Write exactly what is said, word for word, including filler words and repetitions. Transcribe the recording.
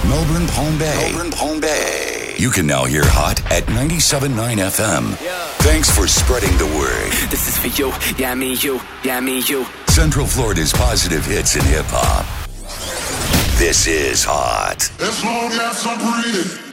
Melbourne, Palm Bay. Melbourne, Palm Bay. You can now hear Hot at ninety-seven point nine F M. Yeah. Thanks for spreading the word. This is for you, yeah, me, you, yeah, me, you. Central Florida's positive hits in hip-hop. This is Hot. As long as I'm breathing.